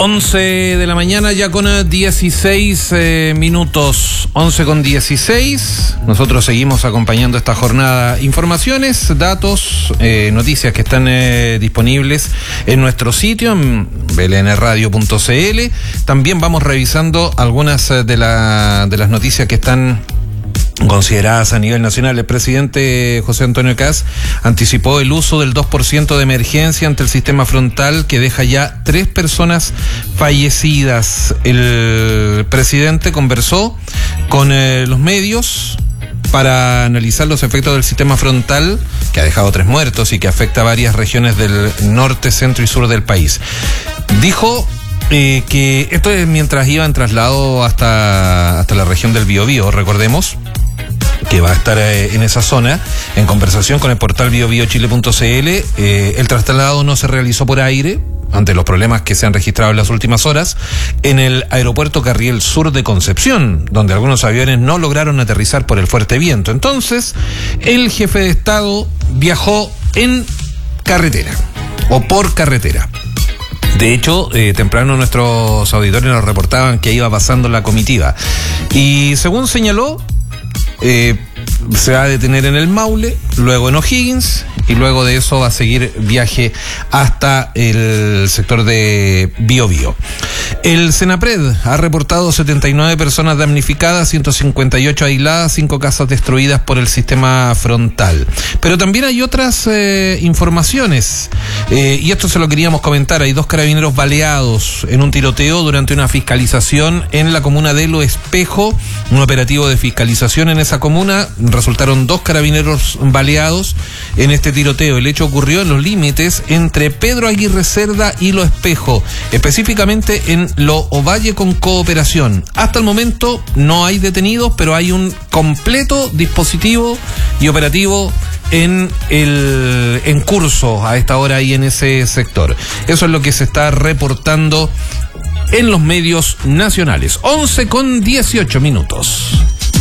11 de la mañana ya con 16 minutos, 11 con 16. Nosotros seguimos acompañando esta jornada. Informaciones, datos, noticias que están disponibles en nuestro sitio, en blnradio.cl. También vamos revisando algunas de las noticias que están consideradas a nivel nacional. El presidente José Antonio Kast anticipó el uso del 2% de emergencia ante el sistema frontal, que deja ya 3 personas fallecidas. El presidente conversó con los medios para analizar los efectos del sistema frontal, que ha dejado 3 muertos y que afecta a varias regiones del norte, centro y sur del país. Dijo que esto es mientras iba en traslado hasta la región del Biobío. Recordemos que va a estar en esa zona. En conversación con el portal biobiochile.cl, el traslado no se realizó por aire ante los problemas que se han registrado en las últimas horas en el aeropuerto Carriel Sur de Concepción, donde algunos aviones no lograron aterrizar por el fuerte viento. Entonces, el jefe de Estado viajó en carretera o por carretera. De hecho, temprano nuestros auditores nos reportaban que iba pasando la comitiva. Y según señaló, se va a detener en el Maule, luego en O'Higgins, y luego de eso va a seguir viaje hasta el sector de Biobío. El Senapred ha reportado 79 personas damnificadas, 158 aisladas, 5 casas destruidas por el sistema frontal. Pero también hay otras informaciones, y esto se lo queríamos comentar. Hay 2 carabineros baleados en un tiroteo durante una fiscalización en la comuna de Lo Espejo, un operativo de fiscalización en esa comuna. Resultaron 2 carabineros baleados en este tiroteo. El hecho ocurrió en los límites entre Pedro Aguirre Cerda y Lo Espejo, específicamente en Lo Ovalle con Cooperación. Hasta el momento no hay detenidos, pero hay un completo dispositivo y operativo en curso a esta hora y en ese sector. Eso es lo que se está reportando en los medios nacionales. 11 con 18 minutos.